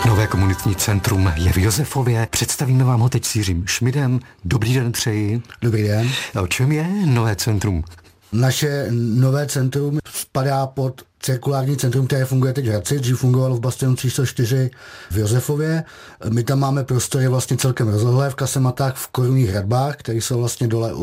Nové komunitní centrum je v Josefově. Představíme vám ho teď s Jiřím Šmidem. Dobrý den přeji. Dobrý den. O čem je nové centrum? Naše nové centrum spadá pod cirkulární centrum, které funguje teď v Hradci, dřív fungovalo v Bastionu číslo 4 v Josefově. My tam máme prostory vlastně celkem rozlehlé v kasematách v Korunních hradbách, které jsou vlastně dole